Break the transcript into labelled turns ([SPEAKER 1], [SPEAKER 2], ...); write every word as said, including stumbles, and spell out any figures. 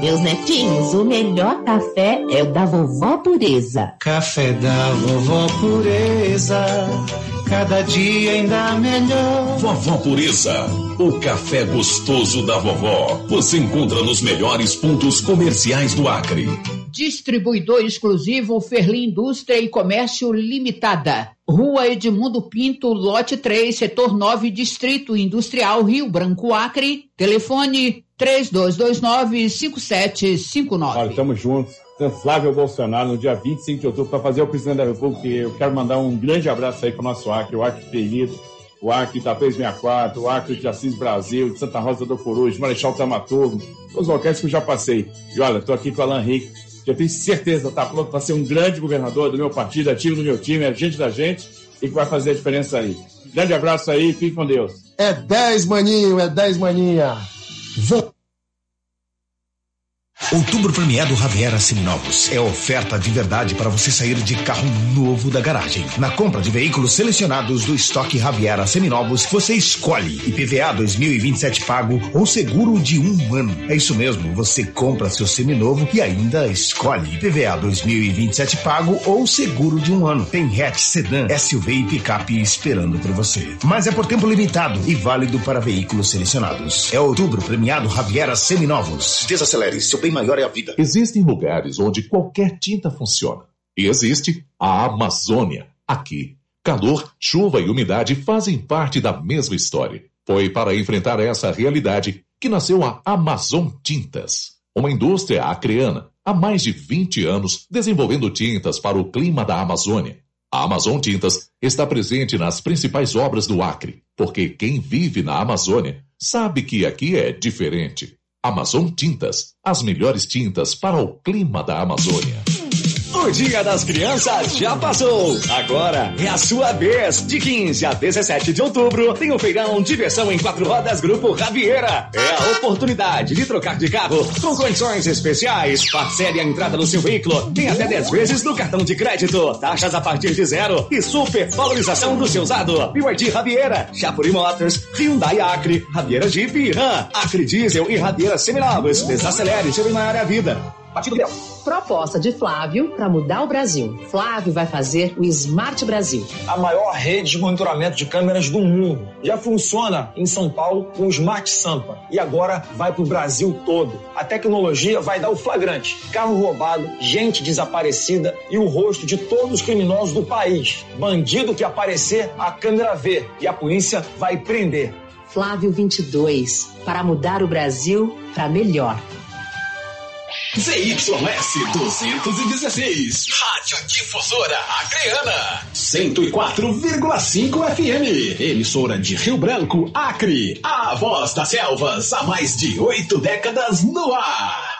[SPEAKER 1] Meus netinhos, o melhor café é o da Vovó Pureza.
[SPEAKER 2] Café da Vovó Pureza, cada dia ainda melhor.
[SPEAKER 3] Vovó Pureza, o café gostoso da vovó. Você encontra nos melhores pontos comerciais do Acre.
[SPEAKER 4] Distribuidor exclusivo Ferli Indústria e Comércio Limitada. Rua Edmundo Pinto, lote três, setor nove, Distrito Industrial, Rio Branco, Acre. Telefone três dois dois nove, cinco sete cinco nove.
[SPEAKER 5] Olha, estamos juntos. Flávio Bolsonaro, no dia vinte e cinco de outubro, para fazer o presidente da República. Eu quero mandar um grande abraço aí para o nosso Acre, o Acre querido, o Acre Itapês sessenta e quatro, o Acre de Assis Brasil, de Santa Rosa do Purus, de Marechal Tamaturgo, os locais que eu já passei. E olha, estou aqui com o Alan Henrique, que eu tenho certeza que está pronto para ser um grande governador do meu partido, ativo do meu time, é gente da gente, e que vai fazer a diferença aí. Grande abraço aí, fique com Deus.
[SPEAKER 6] É dez, maninho, é dez, maninha. Vou...
[SPEAKER 7] Outubro premiado Raviera Seminovos. É oferta de verdade para você sair de carro novo da garagem. Na compra de veículos selecionados do estoque Raviera Seminovos, você escolhe I P V A dois mil e vinte e sete pago ou seguro de um ano. É isso mesmo, você compra seu seminovo e ainda escolhe I P V A dois mil e vinte e sete pago ou seguro de um ano. Tem hatch, sedã, S U V e picape esperando por você. Mas é por tempo limitado e válido para veículos selecionados. É outubro premiado Raviera Seminovos. Desacelere, seu bem maior é a vida.
[SPEAKER 3] Existem lugares onde qualquer tinta funciona. E existe a Amazônia. Aqui, calor, chuva e umidade fazem parte da mesma história. Foi para enfrentar essa realidade que nasceu a Amazon Tintas, uma indústria acreana há mais de vinte anos desenvolvendo tintas para o clima da Amazônia. A Amazon Tintas está presente nas principais obras do Acre, porque quem vive na Amazônia sabe que aqui é diferente. Amazon Tintas, as melhores tintas para o clima da Amazônia.
[SPEAKER 8] O Dia das Crianças já passou. Agora é a sua vez. De quinze a dezessete de outubro, tem o feirão Diversão em Quatro Rodas Grupo Raviera. É a oportunidade de trocar de carro com condições especiais. Parcele a entrada do seu veículo. Tem até dez vezes no cartão de crédito. Taxas a partir de zero e super valorização do seu usado. B Y D Raviera, Chapuri Motors, Hyundai Acre, Raviera Jeep e Ram, Acre Diesel e Raviera Seminovos. Desacelere, seu bem maior é a vida. Partido Bel.
[SPEAKER 9] Proposta de Flávio para mudar o Brasil. Flávio vai fazer o Smart Brasil.
[SPEAKER 10] A maior rede de monitoramento de câmeras do mundo. Já funciona em São Paulo com o Smart Sampa. E agora vai para o Brasil todo. A tecnologia vai dar o flagrante. Carro roubado, gente desaparecida e o rosto de todos os criminosos do país. Bandido que aparecer, a câmera vê. E a polícia vai prender.
[SPEAKER 9] Flávio vinte e dois. Para mudar o Brasil para melhor.
[SPEAKER 8] Z Y S duzentos e dezesseis, Rádio Difusora Acreana, cento e quatro vírgula cinco F M, emissora de Rio Branco, Acre, a voz das selvas há mais de oito décadas no ar.